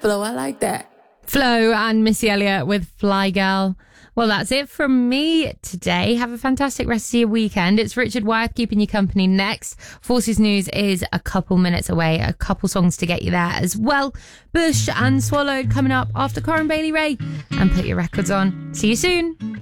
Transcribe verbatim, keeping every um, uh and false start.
Flo, I like that. Flo and Missy Elliott with Fly Girl. Well, that's it from me today. Have a fantastic rest of your weekend. It's Richard Wyeth keeping you company next. Forces News is a couple minutes away. A couple songs to get you there as well. Bush and Swallowed coming up after Corin Bailey Rae. And put your records on. See you soon.